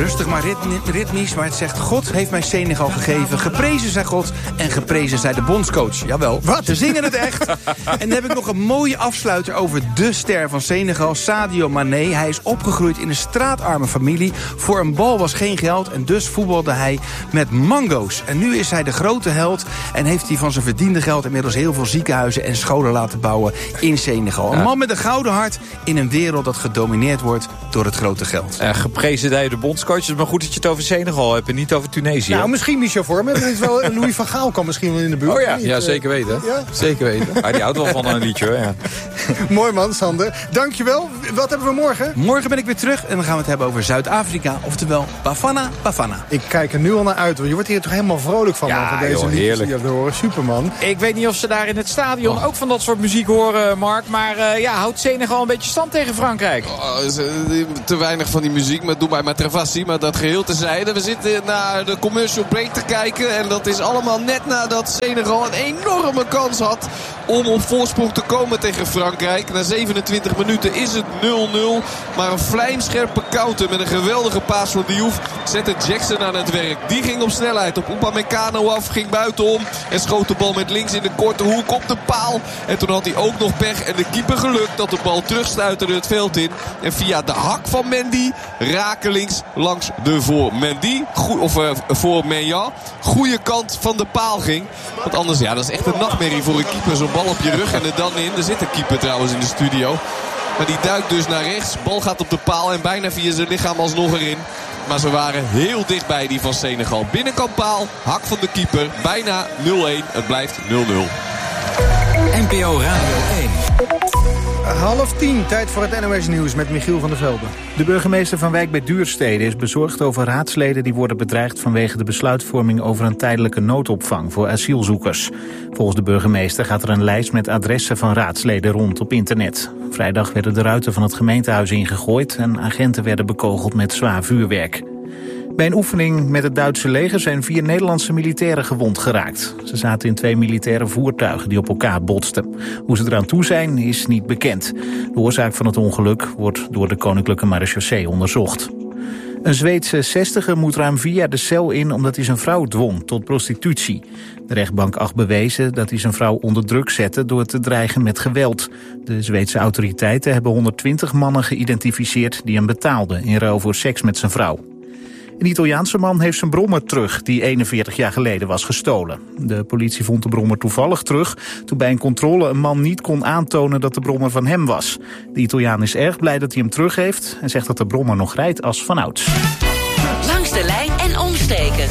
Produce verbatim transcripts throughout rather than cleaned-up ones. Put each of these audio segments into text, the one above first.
Rustig maar ritmisch, maar het zegt: God heeft mij Senegal gegeven. Geprezen zij God en geprezen zij de bondscoach. Jawel, wat? Ze zingen het echt. En dan heb ik nog een mooie afsluiter over de ster van Senegal, Sadio Mané. Hij is opgegroeid in een straatarme familie. Voor een bal was geen geld en dus voetbalde hij met mango's. En nu is hij de grote held en heeft hij van zijn verdiende geld inmiddels heel veel ziekenhuizen en scholen laten bouwen in Senegal. Een man met een gouden hart in een wereld dat gedomineerd wordt door het grote geld. Uh, geprezen dat je de bondscoach. Het is maar goed dat je het over Senegal hebt en niet over Tunesië. Nou, misschien Michel Vormer. Het is wel, Louis van Gaal kan misschien wel in de buurt. Oh ja, ja uh, zeker weten. Ja? Zeker weten. Ah, die houdt wel van een liedje hoor. Ja. Mooi man, Sander. Dankjewel. Wat hebben we morgen? Morgen ben ik weer terug en dan gaan we het hebben over Zuid-Afrika. Oftewel Bafana Bafana. Ik kijk er nu al naar uit. Je wordt hier toch helemaal vrolijk van. Ja, van deze joh, liedjes die je horen. Superman. Ik weet niet of ze daar in het stadion oh. ook van dat soort muziek horen, Mark. Maar uh, ja, houdt Senegal een beetje stand tegen Frankrijk? Oh, te weinig van die muziek, maar doe mij maar Travassi. Maar dat geheel terzijde. We zitten naar de commercial break te kijken. En dat is allemaal net nadat Senegal een enorme kans had om op voorsprong te komen tegen Frankrijk. Na zevenentwintig minuten is het nul nul. Maar een vlijmscherpe counter met een geweldige paas van Diouf zette Jackson aan het werk. Die ging op snelheid op Upamecano af, ging buitenom en schoot de bal met links in de korte hoek op de paal. En toen had hij ook nog pech en de keeper geluk dat de bal terugstuiterde het veld in. En via de hak van Mendy rakelings langs de voor Mendy, goe, of uh, voor Menja, goede kant van de paal ging. Want anders, ja, dat is echt een nachtmerrie voor een keeper. Zo'n bal op je rug en er dan in. Er zit een keeper trouwens in de studio. Maar die duikt dus naar rechts. Bal gaat op de paal en bijna via zijn lichaam alsnog erin. Maar ze waren heel dichtbij die van Senegal. Binnenkant paal, hak van de keeper. Bijna nul een. Het blijft nul nul. N P O Radio één. Half tien, tijd voor het N O S Nieuws met Michiel van der Velde. De burgemeester van Wijk bij Duurstede is bezorgd over raadsleden die worden bedreigd vanwege de besluitvorming over een tijdelijke noodopvang voor asielzoekers. Volgens de burgemeester gaat er een lijst met adressen van raadsleden rond op internet. Vrijdag werden de ruiten van het gemeentehuis ingegooid en agenten werden bekogeld met zwaar vuurwerk. Bij een oefening met het Duitse leger zijn vier Nederlandse militairen gewond geraakt. Ze zaten in twee militaire voertuigen die op elkaar botsten. Hoe ze eraan toe zijn is niet bekend. De oorzaak van het ongeluk wordt door de Koninklijke Marechaussee onderzocht. Een Zweedse zestiger moet ruim vier jaar de cel in omdat hij zijn vrouw dwong tot prostitutie. De rechtbank acht bewezen dat hij zijn vrouw onder druk zette door te dreigen met geweld. De Zweedse autoriteiten hebben honderdtwintig mannen geïdentificeerd die hem betaalden in ruil voor seks met zijn vrouw. Een Italiaanse man heeft zijn brommer terug, die eenenveertig jaar geleden was gestolen. De politie vond de brommer toevallig terug toen bij een controle een man niet kon aantonen dat de brommer van hem was. De Italiaan is erg blij dat hij hem terug heeft en zegt dat de brommer nog rijdt als vanouds. Langs de lijn en omsteken.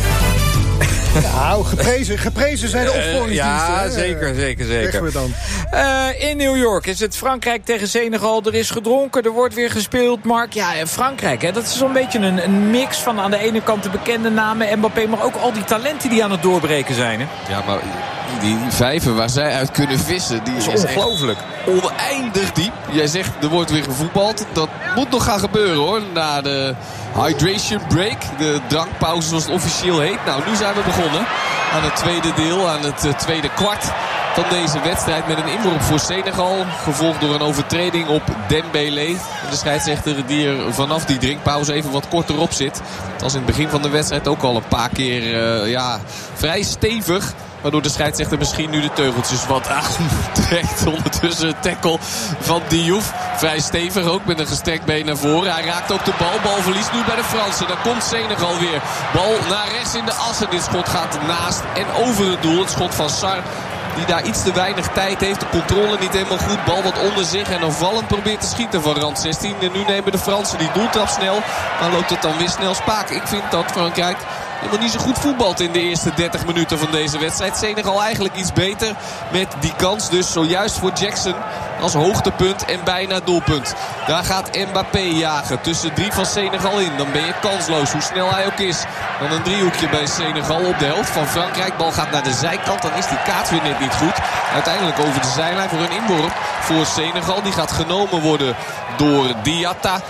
Nou, geprezen, geprezen zijn de opsporingsdiensten. Uh, ja, hè? zeker, zeker, zeker. We dan. Uh, in New York is het Frankrijk tegen Senegal. Er is gedronken, er wordt weer gespeeld. Mark, ja, Frankrijk, hè, dat is zo'n beetje een, een mix van aan de ene kant de bekende namen, Mbappé, maar ook al die talenten die aan het doorbreken zijn. Hè? Ja, maar die vijver waar zij uit kunnen vissen, die is, is ongelooflijk. Oneindig diep. Jij zegt, er wordt weer gevoetbald. Dat moet nog gaan gebeuren, hoor. Na de hydration break, de drankpauze zoals het officieel heet. Nou, nu zijn we begonnen aan het tweede deel, aan het uh, tweede kwart van deze wedstrijd met een inworp voor Senegal. Gevolgd door een overtreding op Dembélé. De scheidsrechter die er vanaf die drinkpauze even wat korter op zit. Het was in het begin van de wedstrijd ook al een paar keer uh, ja, vrij stevig. Waardoor de scheidsrechter misschien nu de teugeltjes wat aantrekt. Ondertussen een tackle van Diouf. Vrij stevig ook met een gestrekt been naar voren. Hij raakt ook de bal. Balverlies nu bij de Fransen. Dan komt Senegal weer. Bal naar rechts in de as. En dit schot gaat naast en over het doel. Het schot van Sarr. Die daar iets te weinig tijd heeft. De controle niet helemaal goed. Bal wat onder zich. En dan vallend probeert te schieten van rand zestien. En nu nemen de Fransen die doeltrap snel. Maar loopt het dan weer snel spaak. Ik vind dat Frankrijk helemaal niet zo goed voetbalt in de eerste dertig minuten van deze wedstrijd. Senegal eigenlijk iets beter met die kans. Dus zojuist voor Jackson als hoogtepunt en bijna doelpunt. Daar gaat Mbappé jagen tussen drie van Senegal in. Dan ben je kansloos, hoe snel hij ook is. Dan een driehoekje bij Senegal op de helft van Frankrijk. Bal gaat naar de zijkant, dan is die kaart weer net niet goed. Uiteindelijk over de zijlijn voor een inworp voor Senegal. Die gaat genomen worden door Diatta.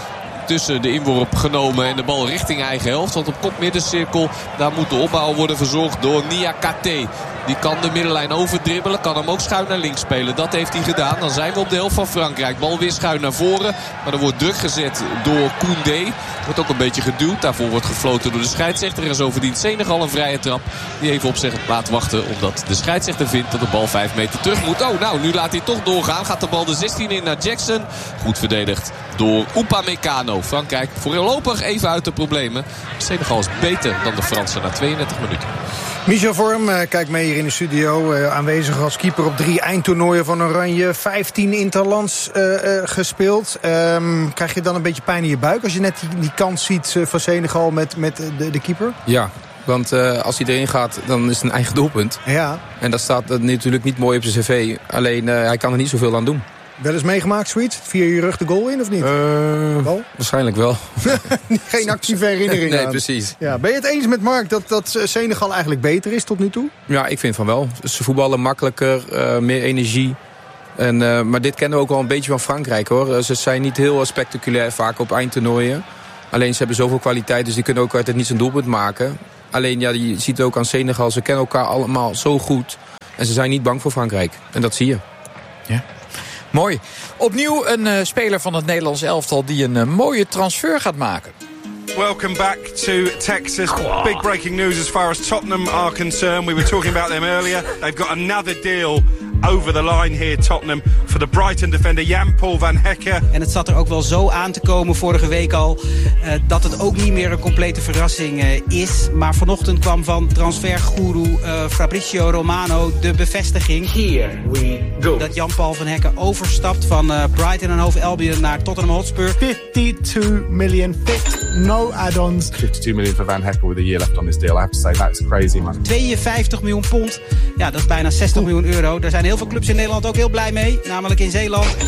tussen de inworp genomen en de bal richting eigen helft. Want op kop middencirkel, daar moet de opbouw worden verzorgd door Niakate. Die kan de middenlijn overdribbelen. Kan hem ook schuin naar links spelen. Dat heeft hij gedaan. Dan zijn we op de helft van Frankrijk. Bal weer schuin naar voren. Maar er wordt druk gezet door Koundé. Wordt ook een beetje geduwd. Daarvoor wordt gefloten door de scheidsrechter. En zo verdient Senegal een vrije trap. Die even op zich laat wachten. Omdat de scheidsrechter vindt dat de bal vijf meter terug moet. Oh, nou, nu laat hij toch doorgaan. Gaat de bal de zestien in naar Jackson. Goed verdedigd door Upamecano. Frankrijk voorlopig even uit de problemen. Senegal is beter dan de Fransen na tweeëndertig minuten. Michel Vorm, uh, kijk mee hier in de studio. Uh, aanwezig als keeper op drie eindtoernooien van Oranje. vijftien interlands uh, uh, gespeeld. Um, krijg je dan een beetje pijn in je buik als je net die, die kans ziet uh, van Senegal met, met de, de keeper? Ja, want uh, als hij erin gaat, dan is het een eigen doelpunt. Ja. En dat staat uh, natuurlijk niet mooi op zijn cv. Alleen, uh, hij kan er niet zoveel aan doen. Wel eens meegemaakt, zoiets? Via je rug de goal in of niet? Uh, waarschijnlijk wel. Geen actieve herinnering Nee, aan. precies. Ja, ben je het eens met Mark dat, dat Senegal eigenlijk beter is tot nu toe? Ja, ik vind van wel. Ze voetballen makkelijker, uh, meer energie. En, uh, maar dit kennen we ook wel een beetje van Frankrijk, hoor. Ze zijn niet heel spectaculair vaak op eindtoernooien. Alleen ze hebben zoveel kwaliteit, dus die kunnen ook altijd niet zijn doelpunt maken. Alleen, ja, je ziet ook aan Senegal, ze kennen elkaar allemaal zo goed. En ze zijn niet bang voor Frankrijk. En dat zie je. Ja. Mooi. Opnieuw een uh, speler van het Nederlands elftal die een uh, mooie transfer gaat maken. Welcome back to Texas. Big breaking news as far as Tottenham are concerned. We were talking about them earlier. They've got another deal over the line here, Tottenham, for the Brighton defender Jan-Paul van Hekken. En het zat er ook wel zo aan te komen vorige week al, uh, dat het ook niet meer een complete verrassing uh, is. Maar vanochtend kwam van transfergoeroe uh, Fabrizio Romano de bevestiging. Here we go. Dat Jan-Paul van Hekken overstapt van uh, Brighton en Hove Albion naar Tottenham Hotspur. fifty-two million fixed, no add-ons. fifty-two million for Van Hekken with a year left on this deal. I have to say that's crazy money. tweeënvijftig miljoen pond. Ja, dat is bijna zestig miljoen euro. Daar zijn heel veel clubs in Nederland ook heel blij mee. Namelijk in Zeeland.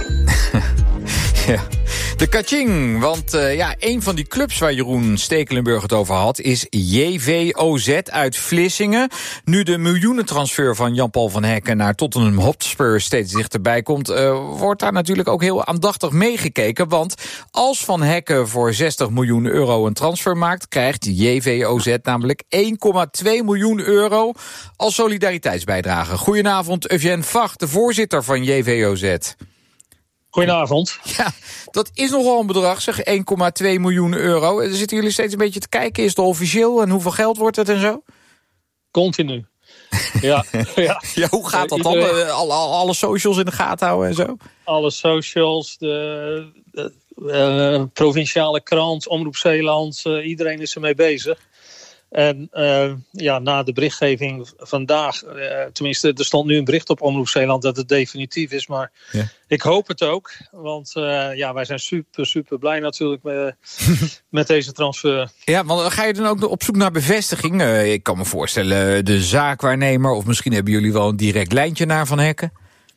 Ja. De Kaching, want uh, ja, een van die clubs waar Jeroen Stekelenburg het over had is J V O Z uit Vlissingen. Nu de miljoenentransfer van Jan-Paul van Hekken naar Tottenham Hotspur steeds dichterbij komt, uh, wordt daar natuurlijk ook heel aandachtig meegekeken. Want als Van Hekken voor zestig miljoen euro een transfer maakt, krijgt J V O Z namelijk één komma twee miljoen euro als solidariteitsbijdrage. Goedenavond, Eugène Vacht, de voorzitter van J V O Z. Goedenavond. Ja, dat is nogal een bedrag, zeg, één komma twee miljoen euro. Dan zitten jullie steeds een beetje te kijken, is het officieel en hoeveel geld wordt het en zo? Continu. Ja, ja. Ja, hoe gaat dat dan? Uh, alle, alle socials in de gaten houden en zo? Alle socials, de, de uh, provinciale krant, Omroep Zeeland, uh, iedereen is ermee bezig. En uh, ja, na de berichtgeving vandaag, uh, tenminste er stond nu een bericht op Omroep Zeeland dat het definitief is, maar ja. Ik hoop het ook. Want uh, ja, wij zijn super, super blij natuurlijk met, met deze transfer. Ja, want ga je dan ook op zoek naar bevestiging? Uh, ik kan me voorstellen, de zaakwaarnemer, of misschien hebben jullie wel een direct lijntje naar Van Hekken?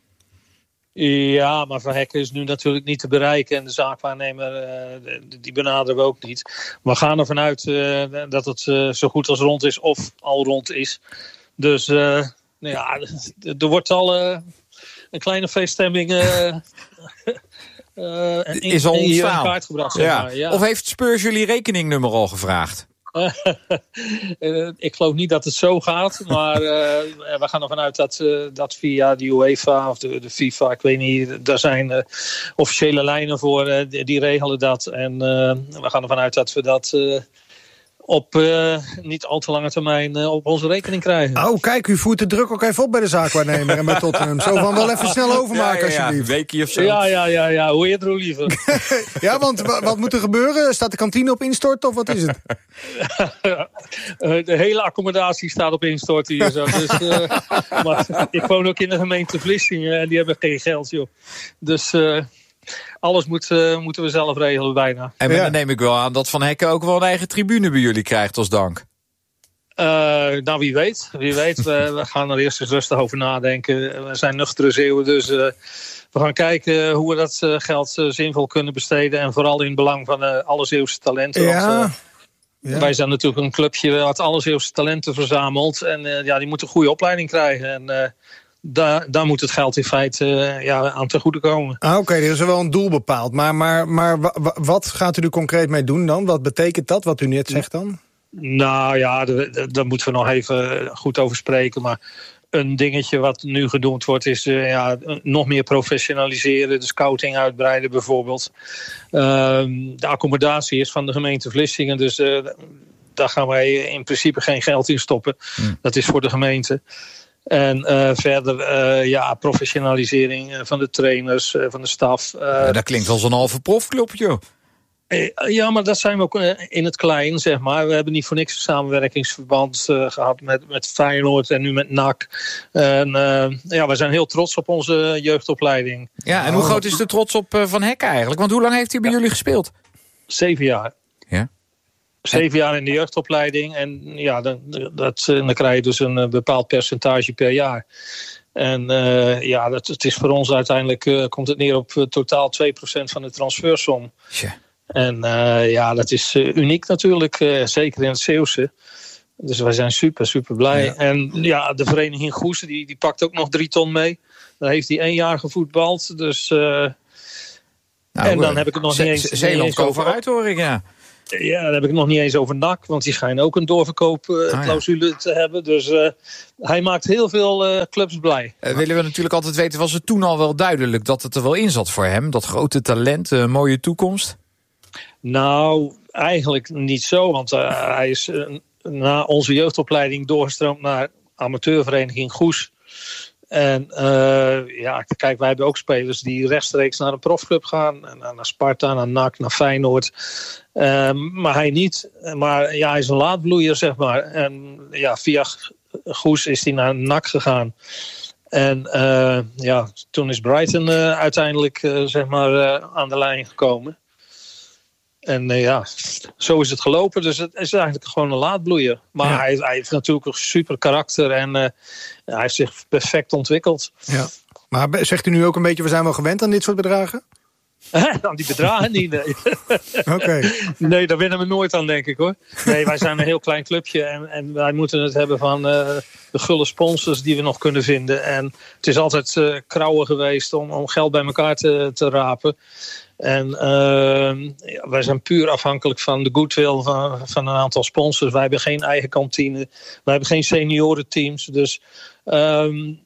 Ja, maar Van Hekken is nu natuurlijk niet te bereiken. En de zaakwaarnemer, uh, die benaderen we ook niet. We gaan ervan uit uh, dat het uh, zo goed als rond is of al rond is. Dus uh, nou ja, er wordt al uh, een kleine feeststemming uh, uh, in, is al in, in kaart gebracht. Ja. Zeg maar. Ja. Of heeft Spurs jullie rekeningnummer al gevraagd? uh, ik geloof niet dat het zo gaat, maar uh, we gaan ervan uit dat, uh, dat via de UEFA of de, de FIFA, ik weet niet, daar zijn uh, officiële lijnen voor, uh, die, die regelen dat. En uh, we gaan ervan uit dat we dat uh, op uh, niet al te lange termijn uh, op onze rekening krijgen. Oh, kijk, u voert de druk ook even op bij de zaakwaarnemer en bij Tottenham. Zo van wel even snel overmaken, ja, ja, ja. Alsjeblieft. Een weekje of zo. Ja, ja, ja, ja. Hoe eerder, hoe liever. Ja, want w- wat moet er gebeuren? Staat de kantine op instort of wat is het? De hele accommodatie staat op instort hier. Zo. Dus, uh, maar ik woon ook in de gemeente Vlissingen en die hebben geen geld, joh. Dus uh, alles moet, uh, moeten we zelf regelen bijna. En ja. Dan neem ik wel aan dat Van Hekken ook wel een eigen tribune bij jullie krijgt als dank. Uh, nou, wie weet. Wie weet. We, we gaan er eerst eens rustig over nadenken. We zijn nuchtere Zeeuwen, dus uh, we gaan kijken hoe we dat uh, geld uh, zinvol kunnen besteden. En vooral in het belang van uh, alle Zeeuwse talenten. Ja. Want, uh, ja. Wij zijn natuurlijk een clubje wat alle Zeeuwse talenten verzamelt. En uh, ja, die moeten een goede opleiding krijgen. En uh, daar, daar moet het geld in feite uh, ja, aan te goede komen. Ah, Oké, okay, er is wel een doel bepaald. Maar, maar, maar wa, wa, wat gaat u er concreet mee doen dan? Wat betekent dat, wat u net zegt dan? Nou ja, daar moeten we nog even goed over spreken. Maar een dingetje wat nu gedoemd wordt is uh, ja, nog meer professionaliseren. De scouting uitbreiden bijvoorbeeld. Uh, de accommodatie is van de gemeente Vlissingen. Dus uh, daar gaan wij in principe geen geld in stoppen. Hmm. Dat is voor de gemeente. En uh, verder uh, ja, professionalisering van de trainers, uh, van de staf. Uh, ja, dat klinkt als een halve profclub, joh. Ja, maar dat zijn we ook in het klein, zeg maar. We hebben niet voor niks een samenwerkingsverband uh, gehad met, met Feyenoord en nu met N A C. En uh, ja, we zijn heel trots op onze jeugdopleiding. Ja, en hoe groot is de trots op uh, Van Hekken eigenlijk? Want hoe lang heeft hij bij ja. jullie gespeeld? Zeven jaar. Ja. Zeven jaar in de jeugdopleiding. En ja, dan, dat, dan krijg je dus een bepaald percentage per jaar. En uh, ja, dat, het is voor ons uiteindelijk, uh, komt het neer op uh, totaal twee procent van de transfersom. Ja. En uh, ja, dat is uh, uniek natuurlijk, uh, zeker in het Zeeuwse. Dus wij zijn super, super blij. Ja. En ja, de vereniging Goes, die, die pakt ook nog drie ton mee. Daar heeft hij één jaar gevoetbald. Dus, uh, nou, en dan heb ik het nog Ze- niet eens... Zeeland over vooruit, hoor ik, ja. Ja, dan heb ik het nog niet eens over N A C. Want die schijnen ook een doorverkoopclausule uh, ah, ja. te hebben. Dus uh, hij maakt heel veel uh, clubs blij. Uh, willen we natuurlijk altijd weten, was het toen al wel duidelijk dat het er wel in zat voor hem? Dat grote talent, een uh, mooie toekomst? Nou, eigenlijk niet zo. Want uh, hij is uh, na onze jeugdopleiding doorgestroomd naar amateurvereniging Goes. En uh, ja, kijk, wij hebben ook spelers die rechtstreeks naar een profclub gaan. Naar, naar Sparta, naar N A C, naar Feyenoord. Uh, maar hij niet. Maar ja, hij is een laadbloeier, zeg maar. En ja, via Goes is hij naar N A C gegaan. En uh, ja, toen is Brighton uh, uiteindelijk uh, zeg maar, uh, aan de lijn gekomen. En uh, ja, zo is het gelopen. Dus het is eigenlijk gewoon een laadbloeier. Maar ja. hij, hij heeft natuurlijk een super karakter. En uh, hij heeft zich perfect ontwikkeld. Ja. Maar zegt u nu ook een beetje, we zijn wel gewend aan dit soort bedragen? Aan die bedragen niet, nee. Oké. Okay. Nee, daar winnen we nooit aan, denk ik, hoor. Nee, wij zijn een heel klein clubje. En, en wij moeten het hebben van uh, de gulle sponsors die we nog kunnen vinden. En het is altijd uh, krauwen geweest om, om geld bij elkaar te, te rapen. En uh, ja, wij zijn puur afhankelijk van de goodwill van, van een aantal sponsors. Wij hebben geen eigen kantine. Wij hebben geen seniorenteams. Dus um,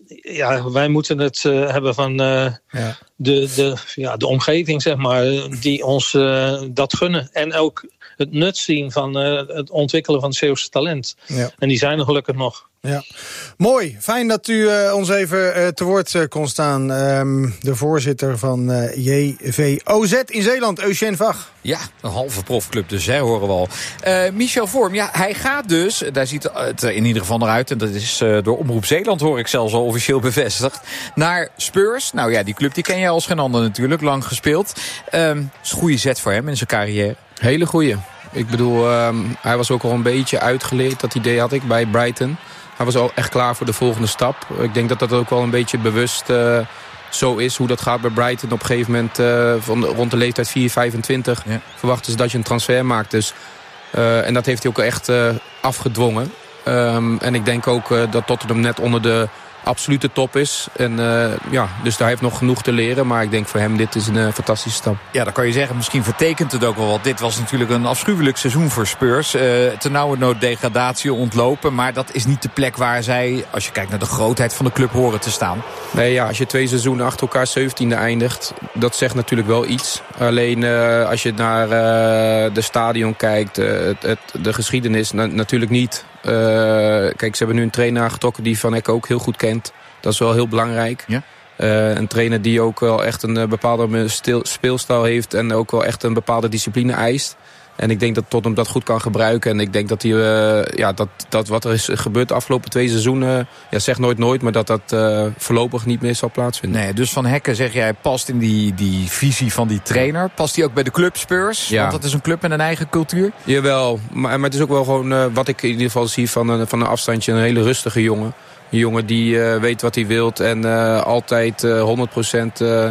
ja, wij moeten het uh, hebben van uh, ja. De, de, ja, de omgeving, zeg maar, die ons uh, dat gunnen. En ook het nut zien van uh, het ontwikkelen van het Zeeuwse talent. Ja. En die zijn er gelukkig nog. Ja. Mooi, fijn dat u uh, ons even uh, te woord uh, kon staan. Um, de voorzitter van uh, J V O Z in Zeeland, Eugène Vach. Ja, een halve profclub dus, hè, horen we al. Uh, Michel Vorm, ja, hij gaat dus, daar ziet het in ieder geval naar uit... en dat is uh, door Omroep Zeeland, hoor ik zelfs al officieel bevestigd... naar Spurs. Nou ja, die club die ken jij als geen ander natuurlijk, lang gespeeld. Um, is een goede zet voor hem in zijn carrière. Hele goeie. Ik bedoel, um, hij was ook al een beetje uitgeleerd, dat idee had ik, bij Brighton. Hij was al echt klaar voor de volgende stap. Ik denk dat dat ook wel een beetje bewust uh, zo is, hoe dat gaat bij Brighton. Op een gegeven moment, uh, van de, rond de leeftijd vier, vijfentwintig, ja. verwachten ze dat je een transfer maakt. Dus, uh, en dat heeft hij ook echt uh, afgedwongen. Um, en ik denk ook uh, dat Tottenham net onder de absolute top is. En uh, ja, dus daar heeft nog genoeg te leren. Maar ik denk voor hem, dit is een uh, fantastische stap. Ja, dan kan je zeggen, misschien vertekent het ook wel wat. Dit was natuurlijk een afschuwelijk seizoen voor Spurs. Uh, Ternauwernood degradatie ontlopen. Maar dat is niet de plek waar zij, als je kijkt naar de grootheid van de club, horen te staan. Nee, ja, als je twee seizoenen achter elkaar zeventiende eindigt, dat zegt natuurlijk wel iets. Alleen uh, als je naar uh, de stadion kijkt, uh, het, het, de geschiedenis na- natuurlijk niet. Uh, kijk, ze hebben nu een trainer aangetrokken die Van Hekken ook heel goed kent. Dat is wel heel belangrijk. Ja. Uh, een trainer die ook wel echt een uh, bepaalde stil, speelstijl heeft en ook wel echt een bepaalde discipline eist. En ik denk dat Tottenham dat goed kan gebruiken. En ik denk dat, die, uh, ja, dat, dat wat er is gebeurd de afgelopen twee seizoenen, ja, zeg nooit nooit, maar dat dat uh, voorlopig niet meer zal plaatsvinden. Nee, dus Van Hekken, zeg jij, past in die, die visie van die trainer. Past die ook bij de club Spurs? Ja. Want dat is een club met een eigen cultuur. Jawel, maar, maar het is ook wel gewoon uh, wat ik in ieder geval zie van een, van een afstandje, een hele rustige jongen. Een jongen die uh, weet wat hij wilt en uh, altijd uh, honderd procent... Uh,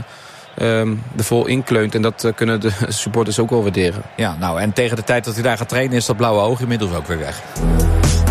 Um, er vol inkleunt. En dat uh, kunnen de supporters ook wel waarderen. Ja, nou, en tegen de tijd dat hij daar gaat trainen is dat blauwe oog inmiddels ook weer weg.